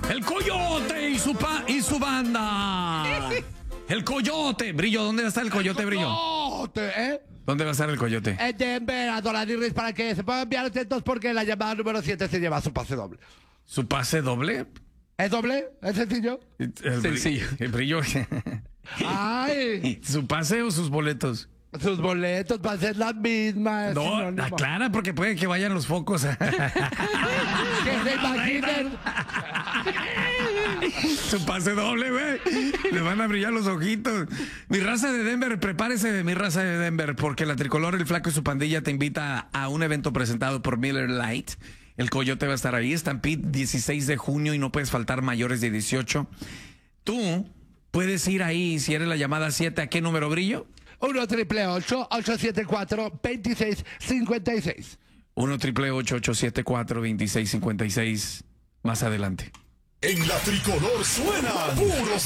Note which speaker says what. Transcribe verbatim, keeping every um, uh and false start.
Speaker 1: El Coyote y su, pa y su banda. El Coyote. Brillo, ¿dónde va a estar el Coyote, Brillo?
Speaker 2: Coyote, ¿eh?
Speaker 1: ¿Dónde va a estar el Coyote?
Speaker 2: En Denver, a Doladirris, para que se puedan enviar atentos porque la llamada número siete se lleva su pase doble.
Speaker 1: ¿Su pase doble?
Speaker 2: ¿Es doble? ¿Es sencillo?
Speaker 1: El
Speaker 3: Sencillo.
Speaker 1: El Brillo.
Speaker 2: Ay,
Speaker 1: ¿Su pase o sus boletos?
Speaker 2: sus boletos van a ser las mismas.
Speaker 1: No,
Speaker 2: sinónimo.
Speaker 1: aclara porque puede que vayan los focos.
Speaker 2: Que se imaginen.
Speaker 1: Su pase doble, güey. Le van a brillar los ojitos. Mi raza de Denver, prepárese de mi raza de Denver, porque la Tricolor, el Flaco y su pandilla te invita a un evento presentado por Miller Lite. El Coyote va a estar ahí. Stampede, dieciséis de junio, y no puedes faltar mayores de dieciocho. Tú puedes ir ahí si eres la llamada siete. ¿A qué número, Brillo?
Speaker 2: uno triple ocho, ocho siete cuatro, dos seis cinco seis.
Speaker 1: uno triple ocho, ocho siete cuatro, dos seis cinco seis. Más adelante.
Speaker 4: En la Tricolor suena puro